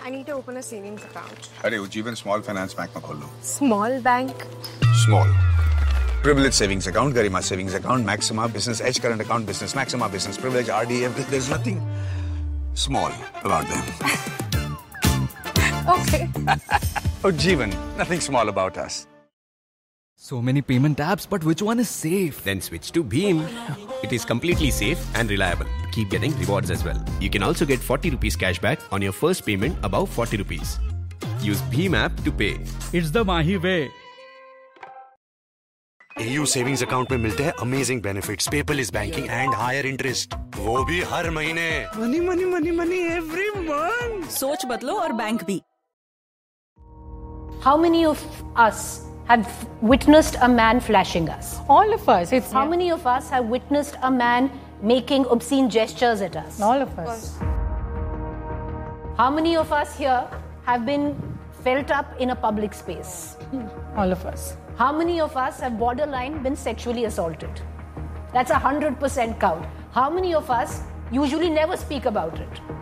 I need to open a savings account. अरे Ujjivan Small Finance Bank में खोल लो. Small bank? Small. Privilege savings account, Garima savings account, Maxima Business Edge current account, Business Maxima Business Privilege, RDF. There's nothing small about them. Okay. Ujjivan, nothing small about us. So many payment apps, but which one is safe? Then switch to Bheem. It is completely safe and reliable. Keep getting rewards as well. You can also get 40 rupees cashback on your first payment above 40 rupees. Use Bheem app to pay. It's the Mahi way. AU savings account में मिलते हैं amazing benefits, paperless banking and higher interest. वो भी हर महीने. Money, money, money, money every month. सोच बदलो और bank भी. How many of us have witnessed a man flashing us? All of us. How many of us have witnessed a man making obscene gestures at us? All of us. How many of us here have been felt up in a public space? All of us. How many of us have borderline been sexually assaulted? That's 100% count. How many of us usually never speak about it?